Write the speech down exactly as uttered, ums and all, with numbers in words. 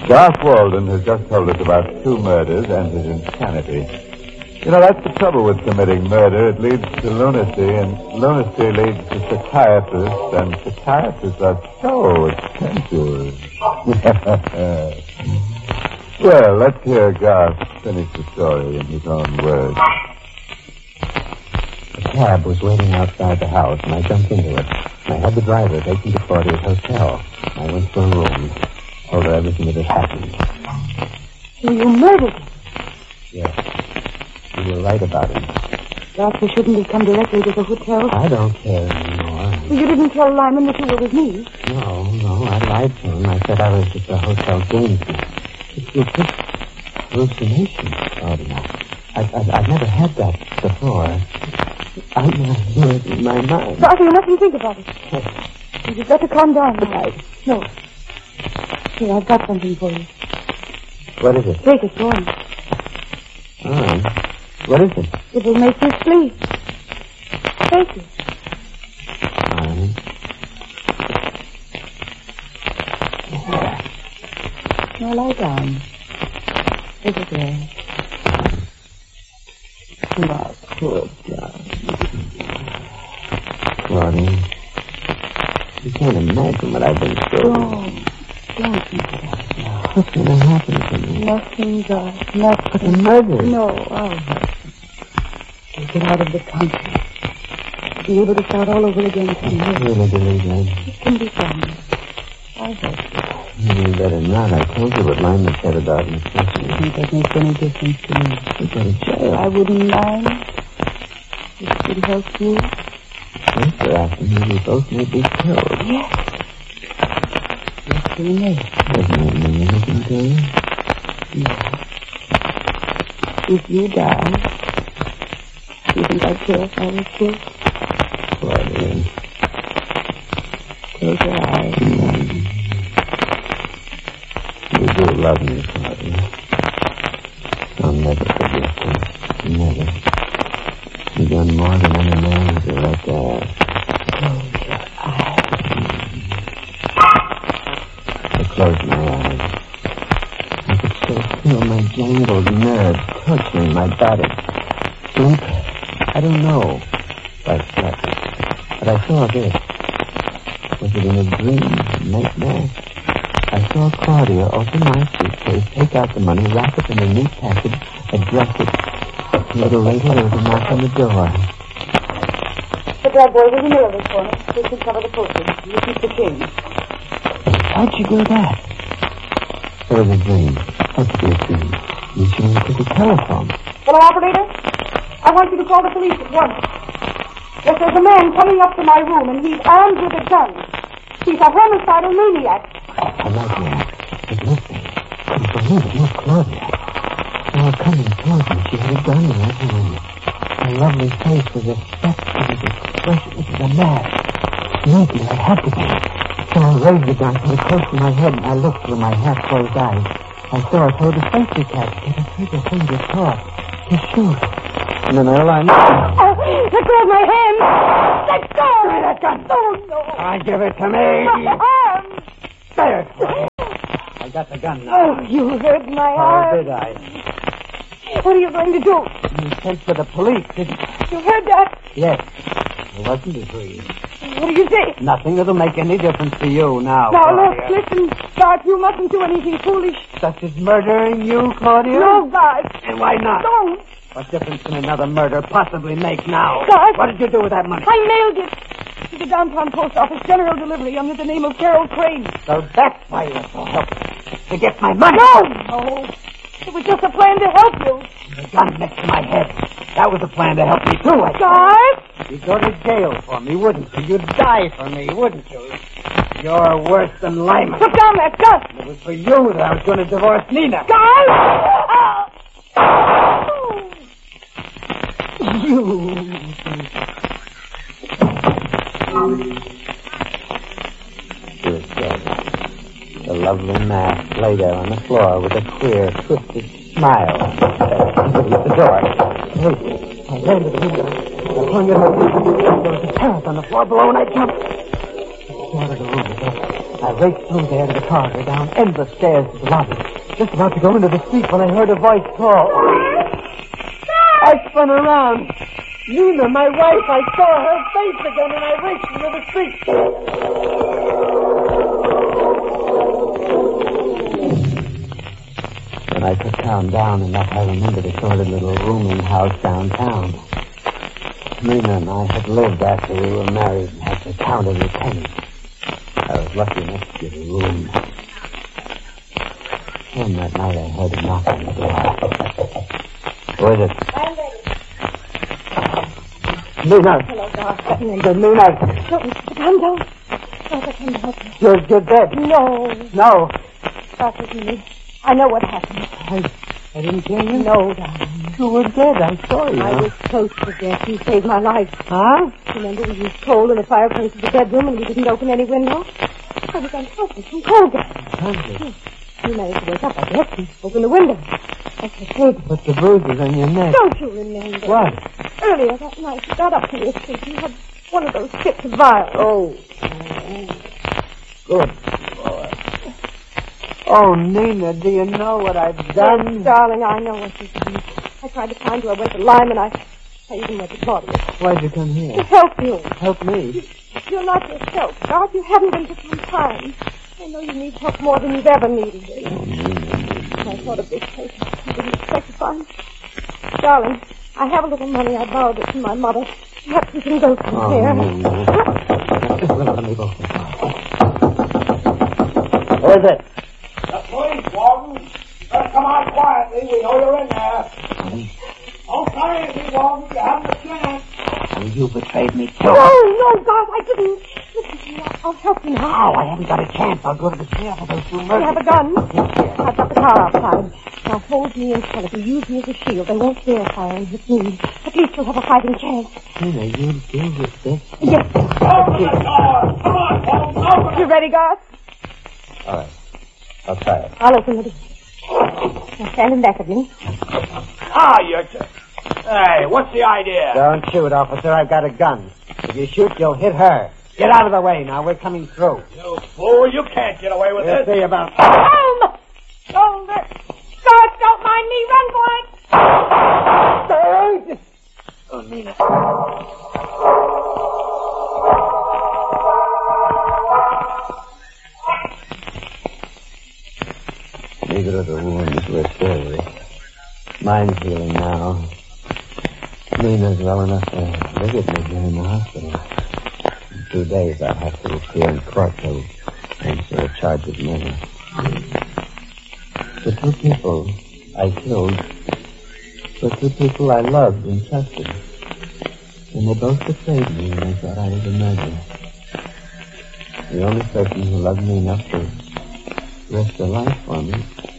Garth Walden has just told us about two murders and his insanity. You know, that's the trouble with committing murder. It leads to lunacy, and lunacy leads to psychiatrists, and psychiatrists are so expensive. Well, let's hear Garth finish the story in his own words. A cab was waiting outside the house, and I jumped into it. I had the driver take me to Claudia's hotel. I went to her room, told her everything that had happened. So you murdered him? Yes. You were right about him. Perhaps you shouldn't have come directly to the hotel. I don't care anymore. Well, you didn't tell Lyman that you were with me. No, no, I lied to him. I said I was just a hotel gamesman. It's just hallucination, Claudia. I've, I've, I've never had that before. I'm not here in my mind. Arthur, you mustn't think about it. You'd better calm down. I... No. Here, I've got something for you. What is it? Take it, go on. All right. What is it? It will make you sleep. Take it. All right. Now lie down. Take it there. My poor child. Claudia, you can't imagine what I've been through. Don't. Don't think of that. What's going to happen to me? Nothing, God. Nothing. But a murder. No, I'll help you. Get out of the country. Be able to start all over again from I here. really believe that. It can be done. I'll help you. You better not. I told you what Lyman said about me. I think that makes any difference to me. You go to jail. I wouldn't mind. It would help you. After after me, we both may be killed. Yes. Yes, you may. Doesn't that mean anything to you? No. If you die, do you think I'd care if I was killed? Claudia. Close your eyes. Mm. You do love me, Claudia. I'll never forget you. Never. You've done more than any man has ever to ask. Close your eyes. I closed my eyes. I could still feel my jangled nerves torturing my body. Sleep? I don't know if I slept. But I saw this. Was it in a dream, nightmare? I saw Claudia open my suitcase, take out the money, wrap it in a neat package, address it. A little later, there was a knock on the door. The glad boy was in the other corner. He can cover the postage. You keep the change. How'd you do that? It was a dream. What could be a dream? You should have took a telephone. Hello, operator? I want you to call the police at once. Yes, there's a man coming up to my room, and he's armed with a gun. He's a homicidal maniac. I like that. But listen, couldn't believe it. Look, Claudia. They were coming towards me. She had a gun in her hand. Her lovely face was a spectacle of expression. It was a mask. Maybe it had to be. So I raised the gun, put it close to my head, and I looked through my half-closed eyes. I saw her throw the safety catch, get her trigger finger caught. His shoes. And then I realized... Oh, let go of my hand! Let go! Give me that gun! Oh, no! I give it to me! My arm! There! I got the gun now. Oh, you hurt my How arm. did I? What are you going to do? You sent for the police, didn't you? You heard that? Yes. It wasn't a dream. What do you say? Nothing that'll make any difference to you now, Now, look, Claudia. listen, Bart, you mustn't do anything foolish. Such as murdering you, Claudia? No, Bart. And why not? Don't. What difference can another murder possibly make now? Bart. What did you do with that money? I mailed it to the downtown post office, general delivery, under the name of Carol Crane. So that's why you were so helpless. To get my money. No, no. It was just a plan to help you. The gun next to my head. That was a plan to help me, too, I Bart? You'd go to jail for me, wouldn't you? You'd die for me, wouldn't you? You're worse than Lyman. Put down that gun. It was for you that I was going to divorce Nina. Bart! You. She was dead. The lovely mask lay there on the floor with a queer, twisted smile. There, the door. Wait, I ran to the window. I flung it open. There was a parrot on the floor below, and I jumped. I out of the room. I I raced through there to the corridor, down endless stairs to the lobby. Just about to go into the street when I heard a voice call. I spun around. Nina, my wife, I saw her face again, and I raced into the street. When I took town down enough, I remembered a sordid little rooming house downtown. Nina and I had lived after we were married and had to count every penny. I was lucky enough to get a room. And that night I heard a knock on the door. Who is it? I'm ready. Nina! Hello, Doc. Nina! Nina! Don't, come down. Doc, I can't help you. You're, you're dead. No. No. Doc, listen to me. I know what happened. I, I didn't kill you? No, darling. You were dead. I saw you. I was close to death. You saved my life. Huh? Remember we used coal in the fireplace of the bedroom and we didn't open any window? I was unconscious from coal gas. Unconscious? You managed to wake up, I guess, and open the window. That's the saved. But the bruises on your neck. Don't you remember? What? Earlier that night, you got up to your feet. You had one of those fits of violence. Oh. Good boy. Oh, Nina, do you know what I've done? Yes, darling, I know what you've done. I tried to find you. I went to Lyman. I, I even went to Claudia. Why'd you come To here? help you. Help me? You're not yourself, Doc. You haven't been for some time. I know you need help more than you've ever needed it. Oh, Nina. I thought of this place you didn't expect to find. Darling, I have a little money. I borrowed it from my mother. Perhaps we can go from Oh, here. Nina. Just let me go. Who is it? The police, Walton. Better come out quietly. We know you're in there. Don't try anything, Walton. You haven't a chance. Oh, you betrayed me, too. No, no, Doc, I didn't. Listen to me. I'll, I'll help you now. Oh, I haven't got a chance. I'll go to the sheriff for those two I murders. have a gun. Yes, yes. I've got the car outside. Now hold me in front of you. Use me as a shield. They won't dare fire and hit me. At least we'll have a fighting chance. Nina, you deal with this? Yes. Open the door. Come on, Walton. Open it. You ready, guard? All right. I'll try it. I'll open it. Now stand in back of me. Ah, you're... T- hey, what's the idea? Don't shoot, officer. I've got a gun. If you shoot, you'll hit her. Get out of the way now. We're coming through. You fool. You can't get away with We'll this. see about... Home! Shoulder! Guards, don't mind me. Run, boy! Oh, Nina. Neither of the wounds were serious. Mine's healing now. Nina's well enough to visit me here in the hospital. In two days I'll have to appear in court to answer a charge of murder. The two people I killed were two people I loved and trusted. And they both betrayed me when they thought I was a murderer. The only person who loved me enough to risk her life for me